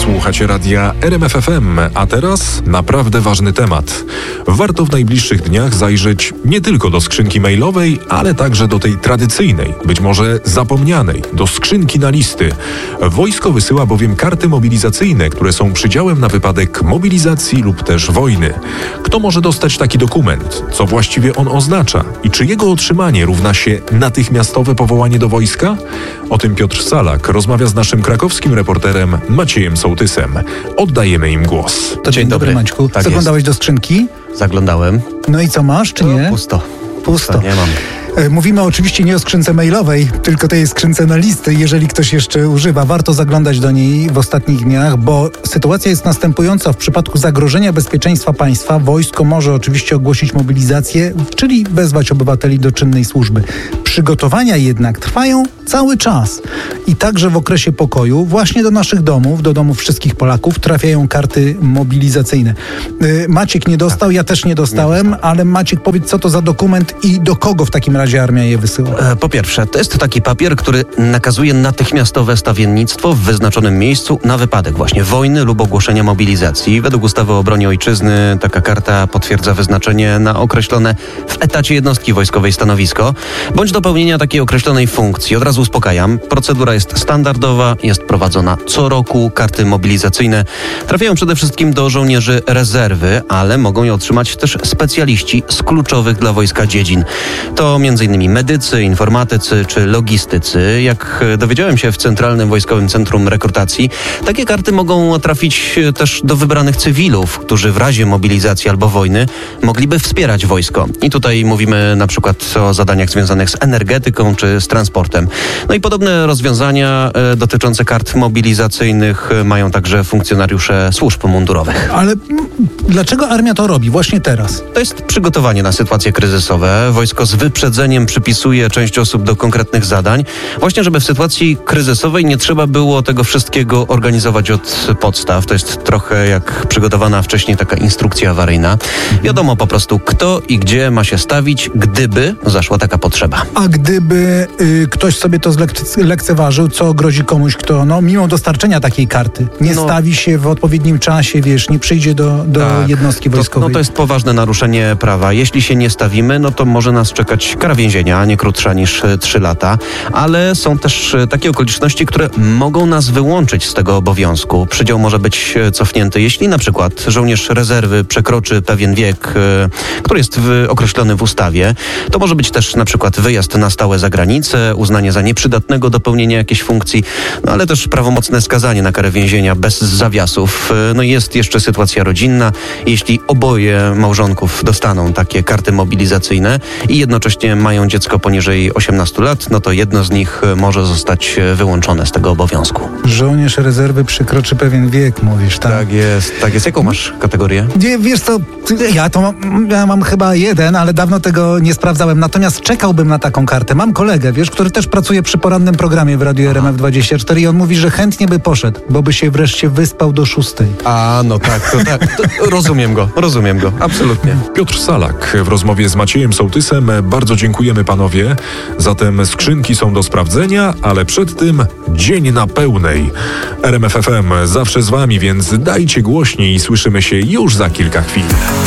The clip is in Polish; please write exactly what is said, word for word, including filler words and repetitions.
Słuchacie radia R M F F M, a teraz naprawdę ważny temat. Warto w najbliższych dniach zajrzeć nie tylko do skrzynki mailowej, ale także do tej tradycyjnej, być może zapomnianej, do skrzynki na listy. Wojsko wysyła bowiem karty mobilizacyjne, które są przydziałem na wypadek mobilizacji lub też wojny. Kto może dostać taki dokument? Co właściwie on oznacza? I czy jego otrzymanie równa się natychmiastowe powołanie do wojska? O tym Piotr Salak rozmawia z naszym krakowskim reporterem Maciejem Sołtysem. Oddajemy im głos. To dzień dobry, Maćku. Tak Zaglądałeś do skrzynki? Zaglądałem. No i co, masz czy nie? No, pusto. Pusto. Nie mam. Mówimy oczywiście nie o skrzynce mailowej, tylko tej skrzynce na listy. Jeżeli ktoś jeszcze używa, warto zaglądać do niej w ostatnich dniach, bo sytuacja jest następująca. W przypadku zagrożenia bezpieczeństwa państwa wojsko może oczywiście ogłosić mobilizację, czyli wezwać obywateli do czynnej służby. Przygotowania jednak trwają cały czas. I także w okresie pokoju właśnie do naszych domów, do domów wszystkich Polaków trafiają karty mobilizacyjne. Maciek nie dostał, ja też nie dostałem, ale Maciek, powiedz, co to za dokument i do kogo w takim razie armia je wysyła? Po pierwsze, to jest taki papier, który nakazuje natychmiastowe stawiennictwo w wyznaczonym miejscu na wypadek właśnie wojny lub ogłoszenia mobilizacji. Według ustawy o obronie ojczyzny taka karta potwierdza wyznaczenie na określone w etacie jednostki wojskowej stanowisko, bądź do pełnienia takiej określonej funkcji. Od razu uspokajam, procedura jest standardowa, jest prowadzona co roku. Karty mobilizacyjne trafiają przede wszystkim do żołnierzy rezerwy, ale mogą je otrzymać też specjaliści z kluczowych dla wojska dziedzin. To między innymi medycy, informatycy czy logistycy. Jak dowiedziałem się w Centralnym Wojskowym Centrum Rekrutacji, takie karty mogą trafić też do wybranych cywilów, którzy w razie mobilizacji albo wojny mogliby wspierać wojsko. I tutaj mówimy na przykład o zadaniach związanych z energetyką czy z transportem. No i podobne rozwiązania e, dotyczące kart mobilizacyjnych mają także funkcjonariusze służb mundurowych. Ale dlaczego armia to robi właśnie teraz? To jest przygotowanie na sytuacje kryzysowe. Wojsko z wyprzedzeniem przypisuje część osób do konkretnych zadań, właśnie żeby w sytuacji kryzysowej nie trzeba było tego wszystkiego organizować od podstaw. To jest trochę jak przygotowana wcześniej taka instrukcja awaryjna. Wiadomo po prostu, kto i gdzie ma się stawić, gdyby zaszła taka potrzeba. A gdyby y, ktoś sobie to zlek- lekceważył, co grozi komuś, kto no, mimo dostarczenia takiej karty nie no, stawi się w odpowiednim czasie, wiesz, nie przyjdzie do, do tak, jednostki wojskowej? To, no to jest poważne naruszenie prawa. Jeśli się nie stawimy, no to może nas czekać kara więzienia, nie krótsza niż trzy lata, ale są też takie okoliczności, które mogą nas wyłączyć z tego obowiązku. Przydział może być cofnięty, jeśli na przykład żołnierz rezerwy przekroczy pewien wiek, który jest w, określony w ustawie. To może być też na przykład wyjazd na stałe za granicę, uznanie za nieprzydatnego do pełnienia jakiejś funkcji, no ale też prawomocne skazanie na karę więzienia bez zawiasów. No i jest jeszcze sytuacja rodzinna. Jeśli oboje małżonków dostaną takie karty mobilizacyjne i jednocześnie mają dziecko poniżej osiemnastu lat, no to jedno z nich może zostać wyłączone z tego obowiązku. Żołnierz rezerwy przekroczy pewien wiek, mówisz, tak? Tak jest, tak jest. Jaką masz kategorię? Nie, wiesz co, ja to mam, ja mam chyba jeden, ale dawno tego nie sprawdzałem. Natomiast czekałbym na taką kartę. Mam kolegę, wiesz, który też pracuje przy porannym programie w Radiu R M F dwadzieścia cztery i on mówi, że chętnie by poszedł, bo by się wreszcie wyspał do szóstej. A, no tak, to tak. To rozumiem go, rozumiem go, absolutnie. Piotr Salak w rozmowie z Maciejem Sołtysem. Bardzo dziękujemy panowie. Zatem skrzynki są do sprawdzenia, ale przed tym dzień na pełnej. R M F F M zawsze z wami, więc dajcie głośniej i słyszymy się już za kilka chwil.